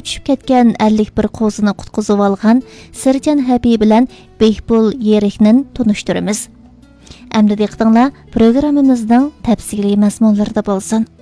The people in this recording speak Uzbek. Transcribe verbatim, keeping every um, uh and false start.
tushib ketgan ellik bir qo'zini qutqizib olgan Sirjan Habiy bilan Behbul Yerikni tunishtiramiz. Endi diqqatinglar programmamizning tafsiliy mazmunlarida bo'lsin.